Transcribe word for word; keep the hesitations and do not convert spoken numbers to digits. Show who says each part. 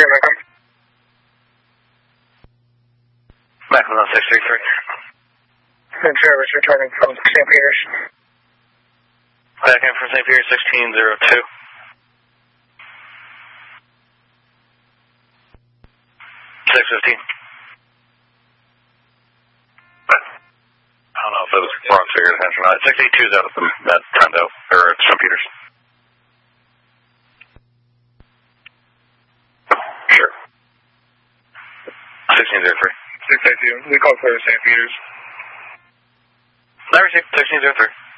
Speaker 1: Macklin.
Speaker 2: Macklin on six three three.
Speaker 1: And Travis returning from Saint Peter's.
Speaker 2: Back in from Saint Peter's, sixteen zero two. six fifteen. I don't know if it was wrong figure attention or not. six eighty-two is out of the, that condo, or Saint Peter's. Sure. sixteen zero three.
Speaker 1: six eighty-two. We call clear to Saint Peter's.
Speaker 2: I received sixteen zero three.